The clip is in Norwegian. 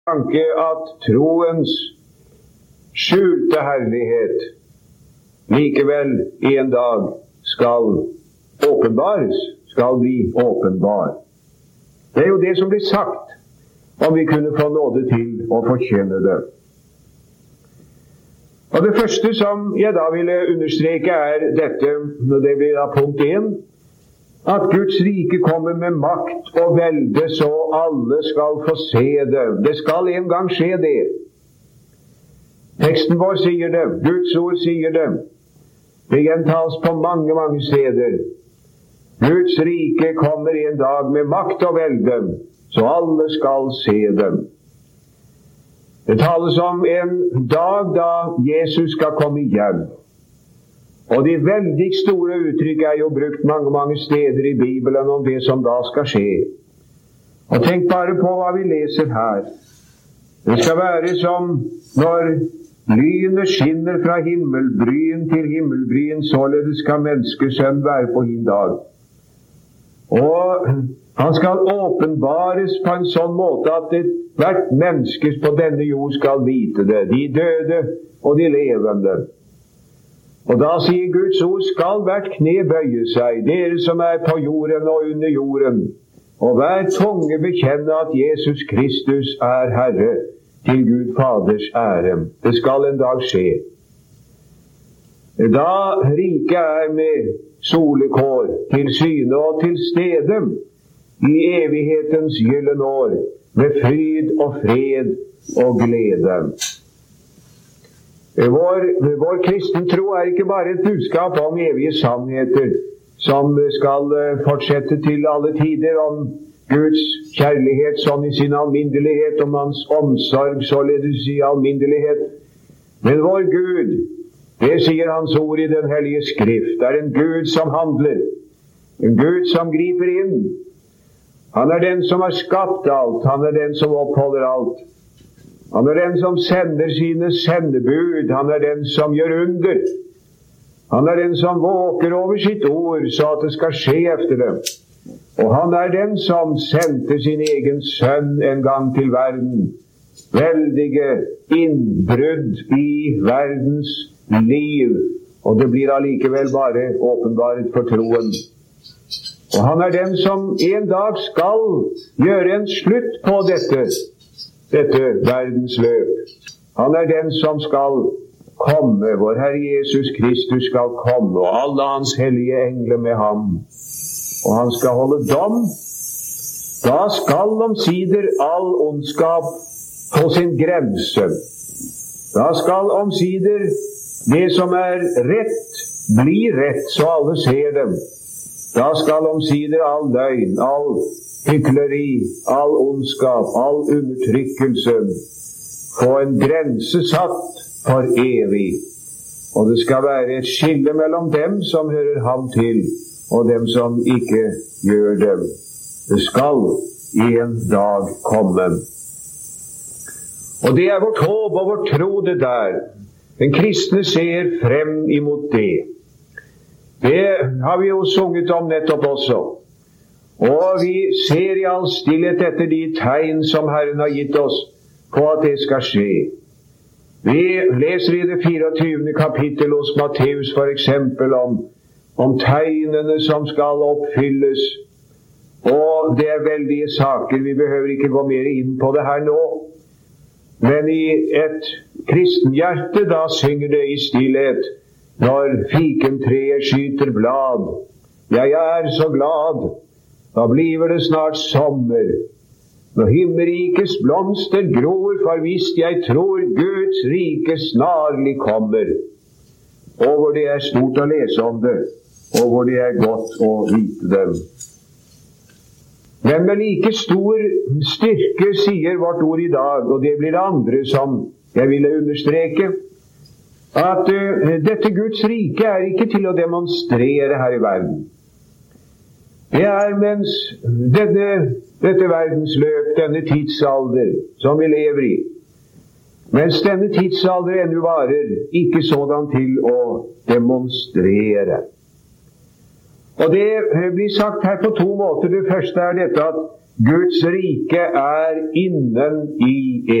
tanke at troens skjulte herlighet likevel en dag skal åpenbares, skal bli åpenbar. Det er jo det som blir sagt, om vi kunne få nåde til å forkjenne det. Og det første som jeg da ville understreke er dette, og det blir da punkt 1, at Guds rike kommer med makt og velde så alle skal få se det. Det skal en gang skje det. Teksten vår sier det, Guds ord sier det. Det gjentas på mange, mange steder. Guds rike kommer en dag med makt og velde, så alle skal se det. Det tales om en dag da Jesus skal komme igjen. Og de veldig store uttrykk er jo brukt mange, mange steder i Bibelen om det som da skal skje. Og tenk bare på hva vi leser her. Det skal være som når lynet skinner fra himmelbryn til himmelbryn, således skal menneskesønn være på hin dag. Og han skal åpenbares på en sånn måte at hvert menneske på denne jord skal vite det. De døde og de levende. Og da sier Guds ord, skal hvert kne bøye seg, dere som er på jorden og under jorden, og hver tunge bekjenne at Jesus Kristus er Herre, til Gud Faders ære. Det skal en dag skje. Da riket er med solekår til syne og til stede i evighetens gyllene år, med fryd og fred og glede. Vår kristen tro er ikke bare et budskap om evige sannheter som skal fortsette til alle tider, om Guds kjærlighet sånn i sin almindelighet, om hans omsorg således i almindelighet. Men vår Gud, det sier hans ord i den hellige skrift, er en Gud som handler, en Gud som griper inn. Han er den som har skapt alt, han er den som oppholder alt. Han er den som sender sine sendebud. Han er den som gjør under. Han er den som våker over sitt ord, så at det skal skje efter det. Og han er den som sendte sin egen sønn en gang til verden. Veldige innbrudd i verdens liv. Og det blir allikevel bare åpenbaret for troen. Og han er den som en dag skal gjøre en slutt på dette verdens løp. Han er den som skal komme, vår Herre Jesus Kristus skal komme, og alle hans hellige engler med ham. Og han skal holde dom. Da skal omsider all ondskap få sin grense. Da skal omsider det som er rett, bli rett, så alle ser dem. Da skal omsider all løgn, all hykleri, all ondskap, all undertrykkelse få en grense satt for evig. Og det skal være et skille mellom dem som hører ham til, og dem som ikke gjør dem. Det skal en dag komme. Og det er vårt håp og vårt tro det der. Den kristne ser frem imot det. Det har vi jo sunget om nettopp også. Og vi ser i all stillhet etter de tegn som Herren har gitt oss på at det skal skje. Vi leser i det 24. kapittel hos Matteus for eksempel om tegnene som skal oppfylles. Og det er veldige saker, vi behøver ikke gå mer inn på det her nå. Men i et kristenhjerte da synger det i stillhet når fikentreet skyter blad. Jeg er så glad. Da bliver det snart sommer. Når himmerikes blomster gror, for visst jeg tror Guds rike snarlig kommer. Og hvor det er stort å lese om det, og hvor det er godt å vite dem. Men med like stor styrke sier vårt ord i dag, og det blir det andre som jeg ville understreke, at dette Guds rike er ikke til å demonstrere her i verden. Det er mens dette verdensløp, denne tidsalder som vi lever i, mens denne tidsalder ennå varer, ikke sådan til å demonstrere. Og det blir sagt her på to måter. Det første er dette at Guds rike er innen i